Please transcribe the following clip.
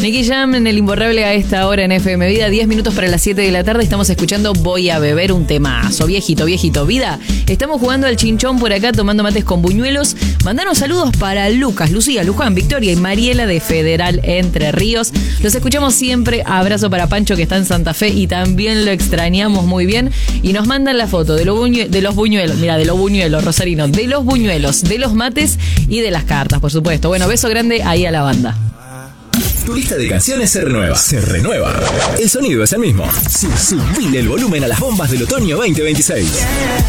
Nicky Jam en el Imborrable a esta hora en FM Vida, 10 minutos para las 7 de la tarde. Estamos escuchando Voy a beber un temazo. Viejito. Vida, estamos jugando al chinchón por acá, tomando mates con buñuelos. Mandanos saludos para Lucas, Lucía, Luján, Victoria y Mariela de Federal Entre Ríos. Los escuchamos siempre. Abrazo para Pancho, que está en Santa Fe y también lo extrañamos muy bien. Y nos mandan la foto de los buñuelos. Mira, de los buñuelos, Rosarino. De los buñuelos, de los mates y de las cartas, por supuesto. Bueno, beso grande ahí a la banda. Tu lista de canciones se renueva. Se renueva. El sonido es el mismo. Subile el volumen a las bombas del otoño 2026.